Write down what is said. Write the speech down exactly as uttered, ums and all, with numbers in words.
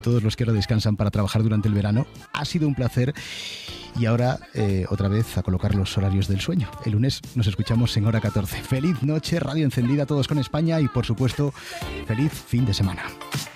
todos los que ahora descansan para trabajar durante el verano. Ha sido un placer y ahora eh, otra vez a colocar los horarios del sueño. El lunes nos escuchamos en hora catorce. Feliz noche, radio encendida, todos con España y por supuesto, feliz fin de semana.